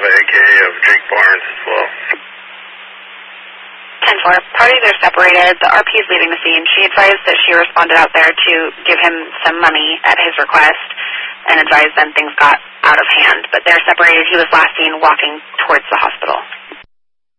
have an AK of Jake Barnes as well. 10-4. Parties are separated. The RP is leaving the scene. She advised that she responded out there to give him some money at his request and advised then things got out of hand. But they're separated. He was last seen walking towards the hospital.